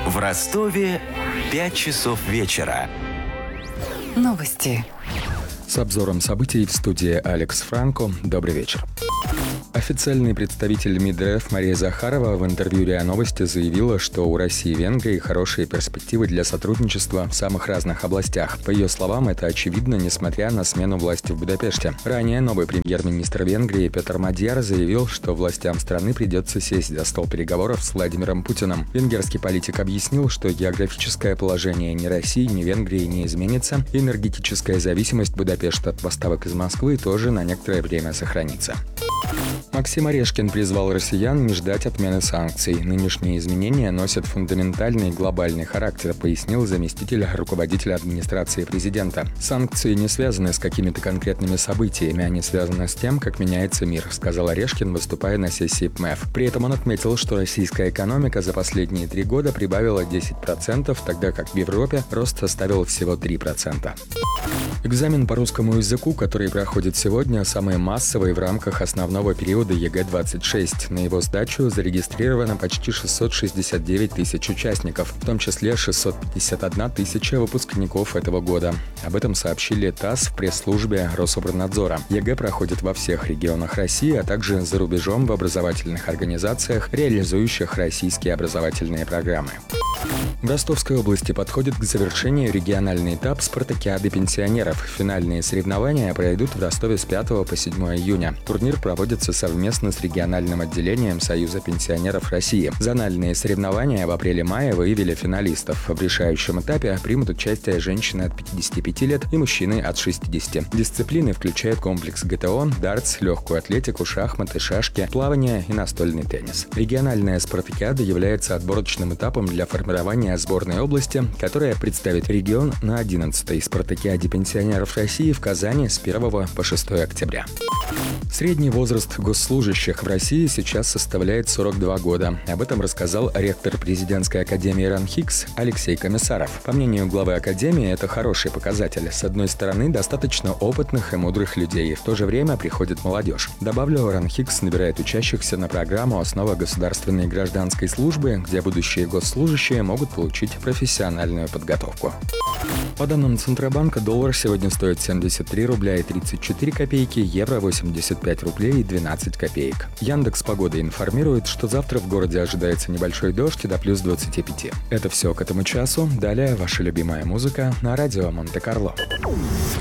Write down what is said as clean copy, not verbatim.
В Ростове 5 часов вечера. Новости. С обзором событий в студии Алекс Франко. Добрый вечер. Официальный представитель МИД РФ Мария Захарова в интервью РИА Новости заявила, что у России и Венгрии хорошие перспективы для сотрудничества в самых разных областях. По ее словам, это очевидно, несмотря на смену власти в Будапеште. Ранее новый премьер-министр Венгрии Петр Мадьяр заявил, что властям страны придется сесть за стол переговоров с Владимиром Путиным. Венгерский политик объяснил, что географическое положение ни России, ни Венгрии не изменится, и энергетическая зависимость Будапешта от поставок из Москвы тоже на некоторое время сохранится. Максим Орешкин призвал россиян не ждать отмены санкций. Нынешние изменения носят фундаментальный глобальный характер, пояснил заместитель руководителя администрации президента. Санкции не связаны с какими-то конкретными событиями, они связаны с тем, как меняется мир, сказал Орешкин, выступая на сессии ПМЭФ. При этом он отметил, что российская экономика за последние 3 года прибавила 10%, тогда как в Европе рост составил всего 3%. Экзамен по русскому языку, который проходит сегодня, самый массовый в рамках основного периода ЕГЭ-26. На его сдачу зарегистрировано почти 669 тысяч участников, в том числе 651 тысяча выпускников этого года. Об этом сообщили ТАСС в пресс-службе Рособорнадзора. ЕГЭ проходит во всех регионах России, а также за рубежом в образовательных организациях, реализующих российские образовательные программы. В Ростовской области подходит к завершению региональный этап спартакиады пенсионеров. Финальные соревнования пройдут в Ростове с 5 по 7 июня. Турнир проводится совместно с региональным отделением Союза пенсионеров России. Зональные соревнования в апреле-мае выявили финалистов. В решающем этапе примут участие женщины от 55 лет и мужчины от 60. Дисциплины включают комплекс ГТО, дартс, легкую атлетику, шахматы, шашки, плавание и настольный теннис. Региональная спартакиада является отборочным этапом для формирования сборной области, которая представит регион на 11-й спартакиаде пенсионеров России в Казани с 1 по 6 октября. Средний возраст госслужащих в России сейчас составляет 42 года. Об этом рассказал ректор президентской академии РАНХИКС Алексей Комиссаров. По мнению главы академии, это хороший показатель. С одной стороны, достаточно опытных и мудрых людей, в то же время приходит молодежь. Добавлю, РАНХИКС набирает учащихся на программу «Основа государственной гражданской службы», где будущие госслужащие могут получить профессиональную подготовку. По данным Центробанка, доллар сегодня стоит 73 рубля и 34 копейки, евро 85 рублей и 12 копеек. Яндекс.Погода информирует, что завтра в городе ожидается небольшой дождь и до плюс 25. Это все к этому часу. Далее ваша любимая музыка на радио Монте-Карло.